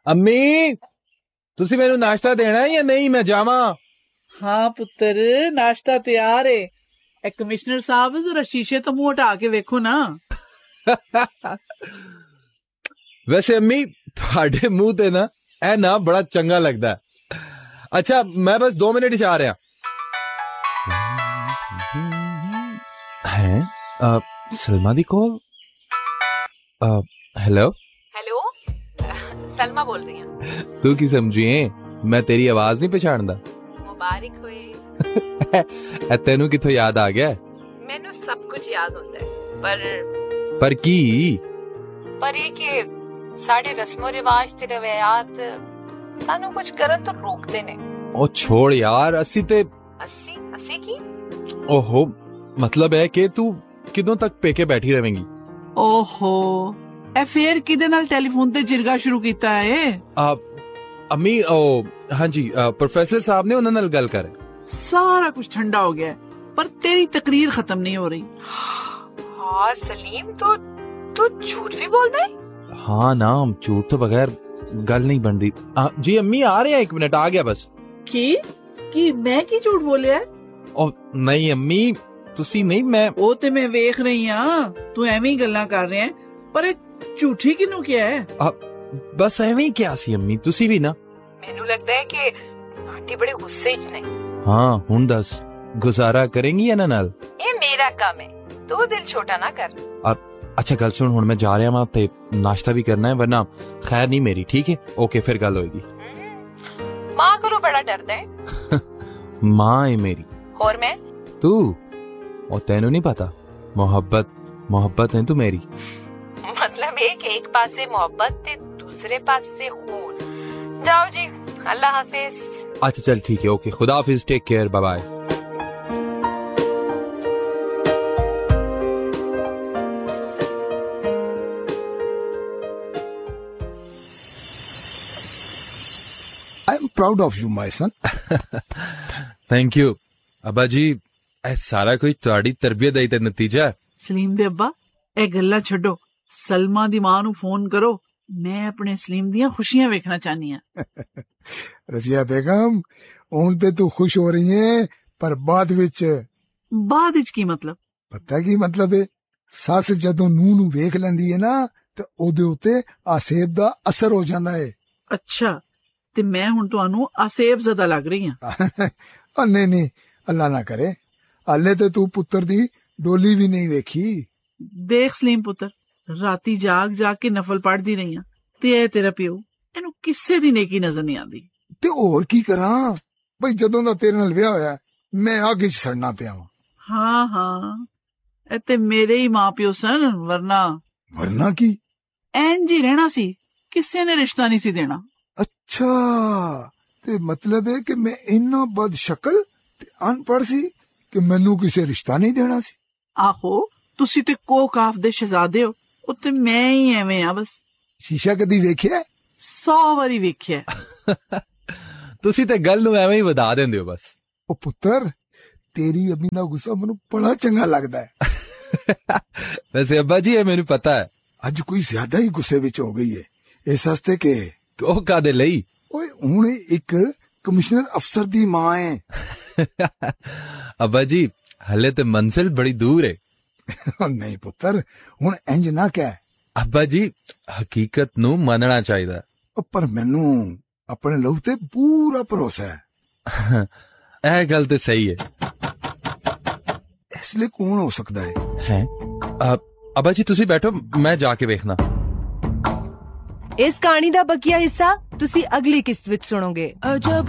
अम्मी तुसी मैनू नाश्ता देना है या नहीं? मैं जावा। हाँ पुत्र, नाश्ता तैयार है। ए कमिश्नर साहब जरा शीशे तो मुंह हटा के वेखो ना। वैसे अम्मी तुहाडे मुंह ते ना ए ना बड़ा चंगा लगदा है। अच्छा मैं बस 2 मिनट आ रहा हैं। सलमा दी कॉल। हेलो हेलो सलमा बोल रही हूँ। तू की समझी है मैं तेरी आवाज नहीं पछाणदा। मुबारक होए। तेनू किथों याद आ गया? मैनू सब कुछ याद होता है पर की पर ये कि साढ़े रस्मो रिवाज ते रवायात सानू कुछ करन तो रोकते ने। ओ छोड़ यार, अस्सी ते अस्सी की ओहो मतलब है कि तू किदों तक पेके बैठी रहेंगी? ओहो ए फेर किदे नाल टेलीफोन ते जिरगा शुरू कीता है? अम्मी हाँ जी प्रोफेसर साहब ने उन्हां नाल गल करे। सारा कुछ ठंडा हो गया है, पर तेरी तकरीर खत्म नहीं हो रही। हाँ सलीम तू झूठ भी बोल रहा है? हाँ ना, झूठ तो बगैर गल नहीं बनती। जी अम्मी आ रहे हैं, 1 मिनट आ गया बस। की मैं की झूठ बोलिया? ओ नहीं अम्मी तुसी नहीं, मैं ओ ते मैं वेख रही हां तू एवें ही गल्लां कर रहे हैं, पर झूठी किनू क्या है? बस एवें ही क्या सी अम्मी, तुसी भी ना। मैनू लगता है कि आंटी बड़े गुस्से च ने। हाँ हुन दस गुजारा करेंगी या ना नाल? ये मेरा काम है, तू दिल छोटा ना कर। अच्छा गल सुन, हुन मैं जा रहा हां ते नाश्ता भी करना है, वरना खैर नहीं मेरी। ठीक है ओके फिर गल होएगी। माँ को बड़ा डरदा है। माँ है मेरी और मैं तू, और तेनू नहीं पता मोहब्बत है तू मेरी। मतलब एक पास से मोहब्बत ते दूसरे पास से खून। जाओ जी, अल्लाह हाफिज। अच्छा चल ठीक है ओके, खुदा हाफिज, take care, bye bye. I am proud of you, my son. Thank you अब्बा जी, ਇਹ ਸਾਰਾ ਕੁਝ ਤੁਹਾਡੀ ਤਰਬੀਅਤ ਦਾ ਹੀ ਤੇ ਨਤੀਜਾ ਹੈ। ਸਲੀਮ ਦੇ ਅੱਬਾ ਇਹ ਗੱਲਾਂ ਛੱਡੋ, ਸਲਮਾ ਦੀ ਮਾਂ ਨੂੰ ਫੋਨ ਕਰੋ, ਮੈਂ ਆਪਣੇ ਸਲੀਮ ਦੀਆਂ ਖੁਸ਼ੀਆਂ ਵੇਖਣਾ ਚਾਹਨੀ ਆ। रजिया बेगम ਹੁਣ ਤੇ ਤੂੰ ਖੁਸ਼ ਹੋ ਰਹੀ ਹੈ, ਪਰ ਬਾਅਦ ਵਿੱਚ ਕੀ ਮਤਲਬ? ਪਤਾ ਕੀ ਮਤਲਬ ਹੈ? ਸੱਸ ਜਦੋਂ ਨੂੰਹ ਨੂੰ ਵੇਖ ਲੈਂਦੀ ਹੈ ਨਾ ਤੇ ਉਹਦੇ ਉੱਤੇ ਆਸੇਬ ਦਾ ਅਸਰ ਹੋ ਜਾਂਦਾ ਹੈ। ਅੱਛਾ ਤੇ ਮੈਂ ਹੁਣ ਤੁਹਾਨੂੰ ਆਸੇਬ ਜ਼ਦਾ ਲੱਗ ਰਹੀ ਹਾਂ? ਨਹੀਂ ਅੱਲਾ ਨਾ ਕਰੇ, ਹਾਲੇ ਤੇ ਤੂੰ ਪੁੱਤਰ ਦੀ ਡੋਲੀ ਵੀ ਨਹੀਂ ਵੇਖੀ। ਦੇਖ ਸਲੀਮ ਪੁੱਤਰ, ਰਾਤੀ ਜਾਗ ਕੇ ਨਫਲ ਪੜ੍ਹਦੀ ਰਹੀ ਆ ਤੇ ਇਹ ਤੇਰਾ ਪਿਓ, ਇਹਨੂੰ ਕਿਸੇ ਦੀ ਨੇਕੀ ਨਜ਼ਰ ਨਹੀਂ ਆਉਂਦੀ। ਤੇ ਹੋਰ ਕੀ ਕਰਾਂ ਬਈ, ਜਦੋਂ ਦਾ ਤੇਰੇ ਨਾਲ ਵਿਆਹ ਹੋਇਆ ਮੈਂ ਅੱਗ 'ਚ ਸੜਨਾ ਪਿਆ ਵਾਂ। ਹਾਂ ਇਹ ਤੇ ਮੇਰੇ ਹੀ ਮਾਂ ਪਿਓ ਸਨ, ਵਰਨਾ ਕੀ ਇੰਜ ਹੀ ਰਹਿਣਾ ਸੀ, ਕਿਸੇ ਨੇ ਰਿਸ਼ਤਾ ਨਹੀਂ ਸੀ ਦੇਣਾ। ਅੱਛਾ ਤੇ ਮਤਲਬ ਹੈ ਕਿ ਮੈਂ ਇੰਨਾ ਬਦ ਸ਼ਕਲ ਤੇ ਅਨਪੜ੍ਹ ਸੀ ਕਿ ਮੈਨੂੰ ਕਿਸੇ ਰਿਸ਼ਤਾ ਨਹੀਂ ਦੇਣਾ ਸੀ। ਆਹੋ ਤੁਸੀਂ ਤੇ ਕੋਕਾਫ ਦੇ ਸ਼ਹਿਜ਼ਾਦੇ ਹੋ, ਉੱਤੇ ਮੈਂ ਹੀ ਐਵੇਂ ਆ ਬਸ। ਸ਼ੀਸ਼ਾ ਕਦੀ ਵੇਖਿਆ? 100 ਵਾਰੀ ਵੇਖਿਆ। ਤੁਸੀਂ ਤੇ ਗੱਲ ਨੂੰ ਐਵੇਂ ਹੀ ਵਧਾ ਦਿੰਦੇ ਹੋ ਬਸ। ਉਹ ਪੁੱਤਰ ਤੇਰੀ ਅਮੀ ਦਾ ਗੁੱਸਾ ਮੈਨੂੰ ਬੜਾ ਚੰਗਾ ਲੱਗਦਾ ਹੈ। ਵੈਸੇ ਅੱਬਾ ਜੀ ਇਹ ਮੈਨੂੰ ਪਤਾ ਹੈ ਅੱਜ ਕੋਈ ਜ਼ਿਆਦਾ ਹੀ ਗੁੱਸੇ ਵਿੱਚ ਹੋ ਗਈ ਹੈ ਇਸ ਹਸਤੇ ਕਿ ਉਹ ਕਾਦੇ ਲਈ? ਓਏ ਹੁਣ ਇੱਕ ਕਮਿਸ਼ਨਰ ਅਫਸਰ ਦੀ ਮਾਂ ਹੈ। ਅੱਬਾ ਜੀ ਹਲੇ ਤੇ ਮੰਜ਼ਿਲ ਬੜੀ ਦੂਰ ਹੈ। ਨਹੀਂ ਪੁੱਤਰ ਹੁਣ ਇੰਜ ਨਾ ਕਹਿ। ਅੱਬਾ ਜੀ ਹਕੀਕਤ ਨੂੰ ਮੰਨਣਾ ਚਾਹੀਦਾ। ਪਰ ਮੈਨੂੰ ਆਪਣੇ ਲਹੂ ਤੇ ਪੂਰਾ ਭਰੋਸਾ ਹੈ। ਇਹ ਗੱਲ ਤੇ ਸਹੀ ਹੈ। ਇਸ ਲਈ ਕੌਣ ਹੋ ਸਕਦਾ ਹੈ? ਅੱਬਾ ਜੀ ਤੁਸੀਂ ਬੈਠੋ, ਮੈਂ ਜਾ ਕੇ ਵੇਖਣਾ। ਇਸ ਕਹਾਣੀ ਦਾ ਬਕੀਆ ਹਿੱਸਾ ਤੁਸੀਂ ਅਗਲੀ ਕਿਸ਼ਤ ਵਿੱਚ ਸੁਣੋਗੇ।